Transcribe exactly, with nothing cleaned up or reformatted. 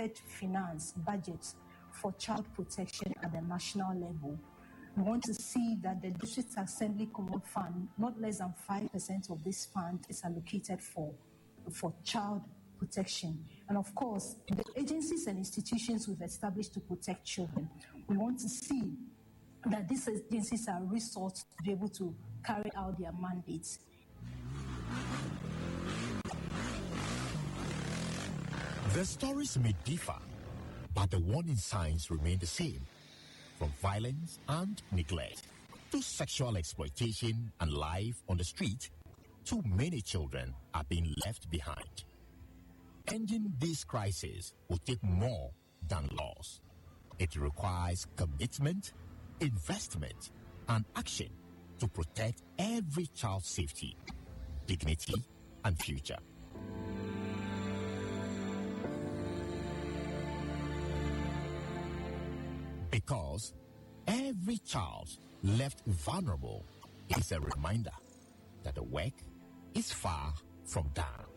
targeted finance budgets for child protection at the national level. We want to see that the District Assembly Common Fund, not less than five percent of this fund is allocated for, for child protection. And of course, the agencies and institutions we've established to protect children, we want to see that these agencies are resourced to be able to carry out their mandates. The stories may differ, but the warning signs remain the same. From violence and neglect to sexual exploitation and life on the street, too many children are being left behind. Ending this crisis will take more than laws. It requires commitment, investment, and action to protect every child's safety, dignity, and future. Because every child left vulnerable is a reminder that the work is far from done.